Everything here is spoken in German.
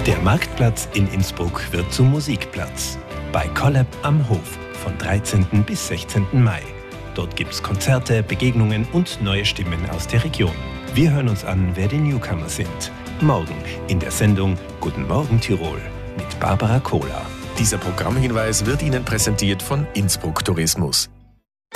Der Marktplatz in Innsbruck wird zum Musikplatz. Bei Collab am Hof von 13. bis 16. Mai. Dort gibt's Konzerte, Begegnungen und neue Stimmen aus der Region. Wir hören uns an, wer die Newcomer sind. Morgen in der Sendung Guten Morgen Tirol mit Barbara Kohler. Dieser Programmhinweis wird Ihnen präsentiert von Innsbruck Tourismus.